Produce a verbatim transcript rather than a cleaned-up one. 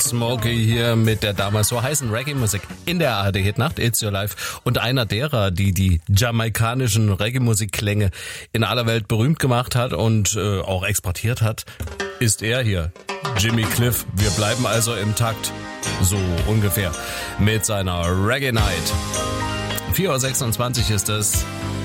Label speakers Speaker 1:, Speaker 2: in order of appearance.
Speaker 1: Smokey hier mit der damals so heißen Reggae-Musik in der A R D-Hitnacht, It's Your Life. Und einer derer, die die jamaikanischen Reggae-Musikklänge in aller Welt berühmt gemacht hat und äh, auch exportiert hat, ist er hier, Jimmy Cliff. Wir bleiben also im Takt, so ungefähr, mit seiner Reggae Night. vier Uhr sechsundzwanzig ist es.